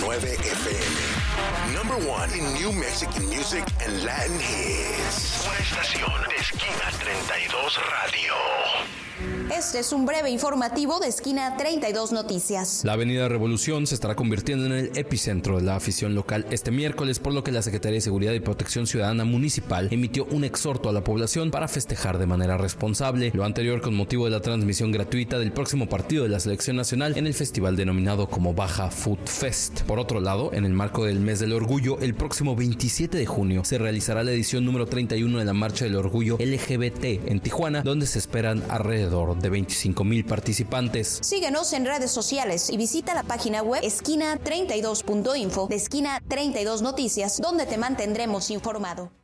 FM. Number one in New Mexican music and Latin hits. Una estación de Esquina 32 Radio. Este es un breve informativo de Esquina 32 Noticias. La avenida Revolución se estará convirtiendo en el epicentro de la afición local este miércoles, por lo que la Secretaría de Seguridad y Protección Ciudadana Municipal emitió un exhorto a la población para festejar de manera responsable. Lo anterior con motivo de la transmisión gratuita del próximo partido de la Selección Nacional en el festival denominado como Baja Food Fest. Por otro lado, en el marco del Mes del Orgullo, el próximo 27 de junio se realizará la edición número 31 de la Marcha del Orgullo LGBT en Tijuana, donde se esperan alrededor de 25,000 participantes. Síguenos en redes sociales y visita la página web esquina32.info de Esquina 32 Noticias, donde te mantendremos informado.